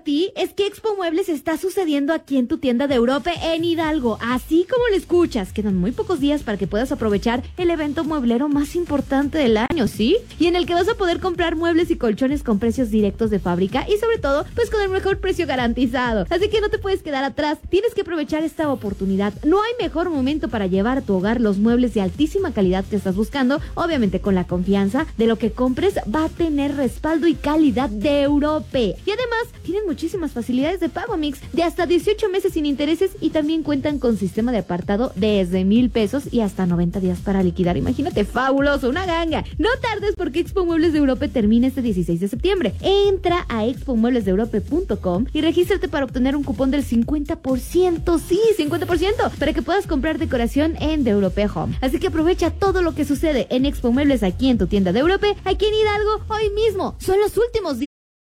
ti es que Expo Muebles está sucediendo aquí en tu tienda de Europa en Hidalgo. Así como lo escuchas, quedan muy pocos días para que puedas aprovechar el evento mueblero más importante del año, ¿sí? Y en el que vas a poder comprar muebles y colchones con precios directos de fábrica y sobre todo, pues con el mejor precio garantizado. Así que no te puedes quedar atrás, tienes que aprovechar esta oportunidad. No hay mejor momento para llevar a tu hogar los muebles de altísima calidad que estás buscando, obviamente con la confianza de lo que compres va a tener respaldo y calidad de Europa. Y además, tienen muchísimas facilidades de pago, Mix, de hasta 18 meses sin intereses y también cuentan con sistema de apartado desde 1,000 pesos y hasta 90 días para liquidar. Imagínate, fabuloso, una ganga. No tardes porque Expo Muebles de Europa termina este 16 de septiembre. Entra a expomueblesdeeurope.com y regístrate para obtener un cupón del 50%, sí, 50%, para que puedas comprar decoración en The Europe Home. Así que aprovecha todo lo que sucede en Expo Muebles aquí en tu tienda de Europa, aquí en Hidalgo, hoy mismo. Son los últimos días.